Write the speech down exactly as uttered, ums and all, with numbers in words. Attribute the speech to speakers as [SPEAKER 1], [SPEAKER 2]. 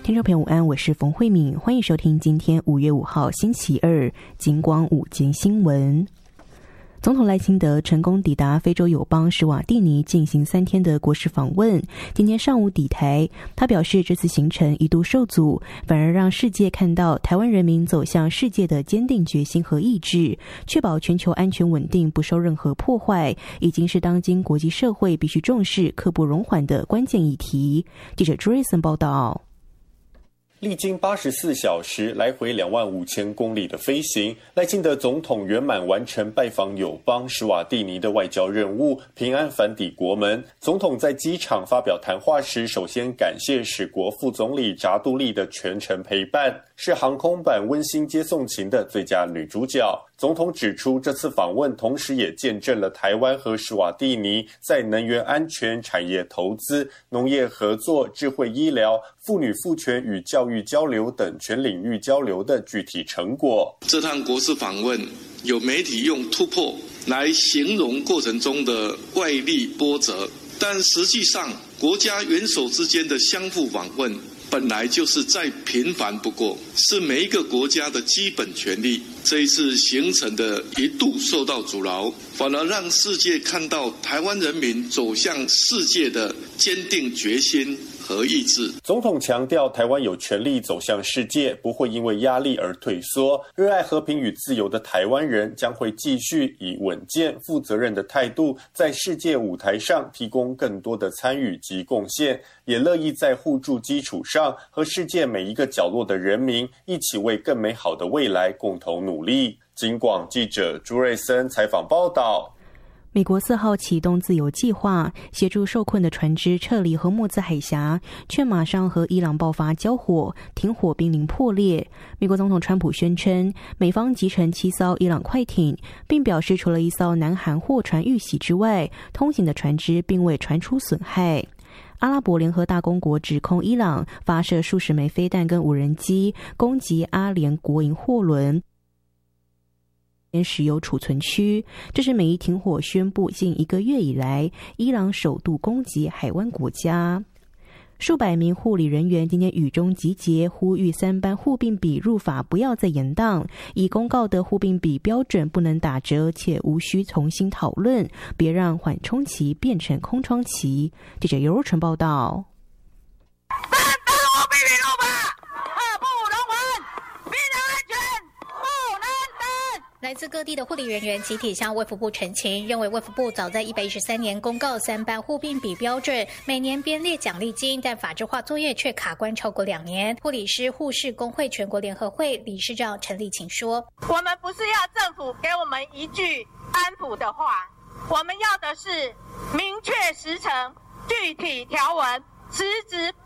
[SPEAKER 1] 听众朋友午安，我是冯慧敏，欢迎收听今天五月五号星期二金光午间新闻。总统赖清德成功抵达非洲友邦史瓦蒂尼进行三天的国事访问，今天上午抵台。他表示，这次行程一度受阻，反而让世界看到台湾人民走向世界的坚定决心和意志，确保全球安全稳定不受任何破坏，已经是当今国际社会必须重视、刻不容缓的关键议题。记者朱瑞森报道。
[SPEAKER 2] 历经八十四小时来回两万五千公里的飞行，赖清德总统圆满完成拜访友邦史瓦蒂尼的外交任务，平安返抵国门。总统在机场发表谈话时，首先感谢史国副总理扎杜利的全程陪伴，是航空版温馨接送情的最佳女主角。总统指出，这次访问同时也见证了台湾和史瓦蒂尼在能源安全、产业投资、农业合作、智慧医疗、妇女赋权与教育交流等全领域交流的具体成果。
[SPEAKER 3] 这趟国事访问，有媒体用突破来形容过程中的外力波折，但实际上国家元首之间的相互访问本来就是再平凡不过，是每一个国家的基本权利。这一次行程的一度受到阻挠，反而让世界看到台湾人民走向世界的坚定决心和意志。
[SPEAKER 2] 总统强调，台湾有权利走向世界，不会因为压力而退缩。热爱和平与自由的台湾人将会继续以稳健、负责任的态度，在世界舞台上提供更多的参与及贡献，也乐意在互助基础上和世界每一个角落的人民一起为更美好的未来共同努力。警广记者朱瑞森采访报道。
[SPEAKER 1] 美国四号启动自由计划，协助受困的船只撤离荷默兹海峡，却马上和伊朗爆发交火，停火濒临破裂。美国总统川普宣称，美方击沉七艘伊朗快艇，并表示除了一艘南韩货船遇袭之外，通行的船只并未传出损害。阿拉伯联合大公国指控伊朗发射数十枚飞弹跟无人机，攻击阿联国营货轮石油储存区，这是美伊停火宣布近一个月以来，伊朗首度攻击海湾国家。数百名护理人员今天雨中集结，呼吁三班护病比入法不要再延宕，已公告的护病比标准不能打折，且无需重新讨论，别让缓冲期变成空窗期。记者尤若纯报道。
[SPEAKER 4] 来自各地的护理人员集体向卫福部陈情，认为卫福部早在一百一十三年公告三班护病比标准，每年编列奖励金，但法制化作业却卡关超过两年。护理师护士工会全国联合会理事长陈立琴说：“
[SPEAKER 5] 我们不是要政府给我们一句安抚的话，我们要的是明确时程、具体条文、实质